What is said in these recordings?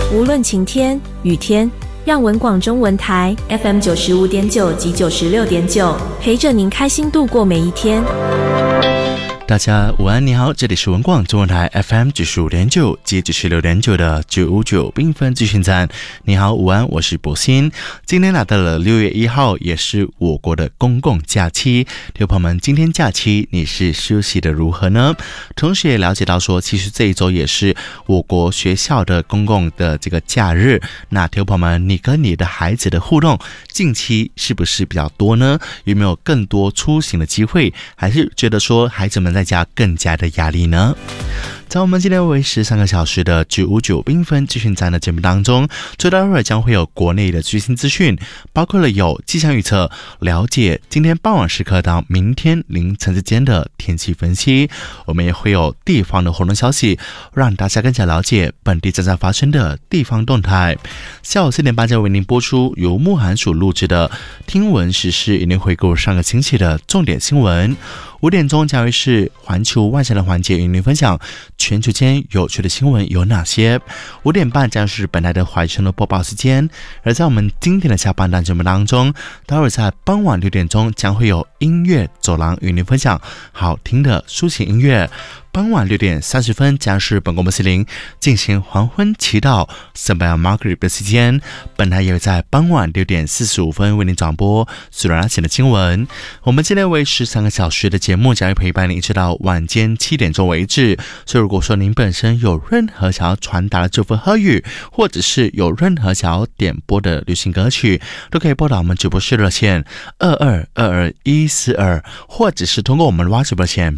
无论晴天、雨天，让文广中文台 FM95.9 及96.9陪着您开心度过每一天。 大家午安，你好，这里是文广中文台 FM95.9 及96.9的959缤纷资讯站。你好，午安，我是博鑫。今天来到了6月1号，也是我国的公共假期。听众朋友们，今天假期你是休息的如何呢？同时也了解到说，其实这一周也是我国学校的公共的这个假日。那听众朋友们，你跟你的孩子的互动近期是不是比较多呢？有没有更多出行的机会？还是觉得说孩子们在家更加的压力呢？在我们今天为13个小时的959缤纷资讯站的节目当中，最待会儿将会有国内的最新资讯，包括了有气象预测，了解今天傍晚时刻到明天凌晨之间的天气分析，我们也会有地方的活动消息，让大家更加了解本地正在发生的地方动态。下午4点半将为您播出由木函所录制的听闻时事，一定回顾上个星期的重点新闻。5点钟将会是环球万象的环节，与您分享全球间有趣的新闻有哪些。5点半将是本台的怀生的播报时间。而在我们今天的下半段节目当中，待会儿在傍晚6点钟将会有音乐走廊与您分享好听的抒情音乐。傍晚6点30分将是本国穆斯林进行黄昏祈祷圣拜亚 Maghrib 的时间，本台也会在傍晚6点45分为您转播苏拉写的经文。我们今天为13个小时的节目将会陪伴您一直到晚间7点钟为止，所以如果说您本身有任何想要传达的祝福和语，或者是有任何想要点播的流行歌曲，都可以拨打我们直播室热线22222142，或者是通过我们的 WhatsApp 热线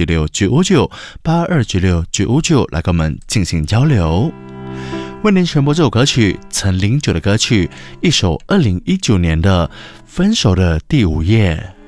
8296959982969599来跟我们进行交流。为您选播这首歌曲陈零九的歌曲，一首2019年的分手的第5页。